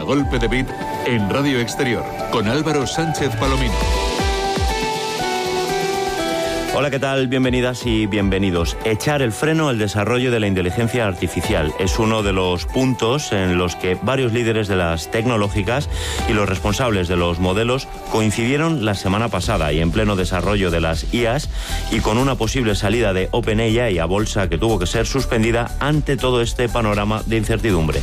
Golpe de Beat en Radio Exterior con Álvaro Sánchez Palomino. Hola, ¿qué tal? Bienvenidas y bienvenidos. Echar el freno al desarrollo de la inteligencia artificial es uno de los puntos en los que varios líderes de las tecnológicas y los responsables de los modelos coincidieron la semana pasada y en pleno desarrollo de las IAs y con una posible salida de OpenAI a bolsa que tuvo que ser suspendida ante todo este panorama de incertidumbre.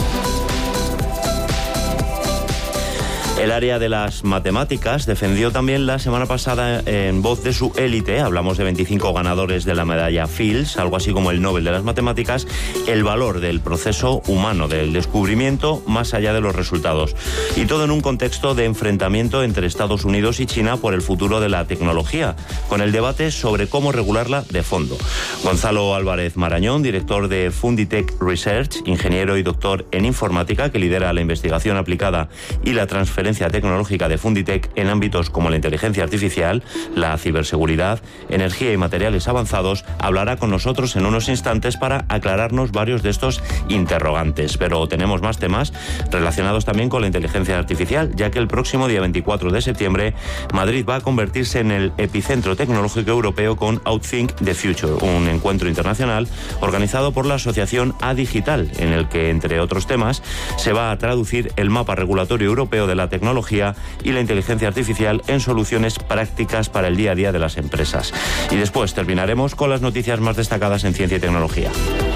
El área de las matemáticas defendió también la semana pasada en voz de su élite, hablamos de 25 ganadores de la medalla Fields, algo así como el Nobel de las Matemáticas, el valor del proceso humano, del descubrimiento más allá de los resultados. Y todo en un contexto de enfrentamiento entre Estados Unidos y China por el futuro de la tecnología, con el debate sobre cómo regularla de fondo. Gonzalo Álvarez Marañón, director de Funditech Research, ingeniero y doctor en informática, que lidera la investigación aplicada y la transferencia tecnológica de Funditech en ámbitos como la inteligencia artificial, la ciberseguridad, energía y materiales avanzados, hablará con nosotros en unos instantes para aclararnos varios de estos interrogantes. Pero tenemos más temas relacionados también con la inteligencia artificial, ya que el próximo día 24 de septiembre Madrid va a convertirse en el epicentro tecnológico europeo con Outthink the Future, un encuentro internacional organizado por la asociación A-Digital, en el que, entre otros temas, se va a traducir el mapa regulatorio europeo de la tecnología y la inteligencia artificial en soluciones prácticas para el día a día de las empresas. Y después terminaremos con las noticias más destacadas en ciencia y tecnología.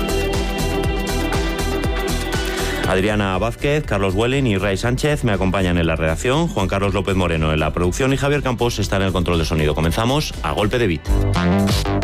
Adriana Vázquez, Carlos Welling y Ray Sánchez me acompañan en la redacción, Juan Carlos López Moreno en la producción y Javier Campos está en el control de sonido. Comenzamos a Golpe de Beat.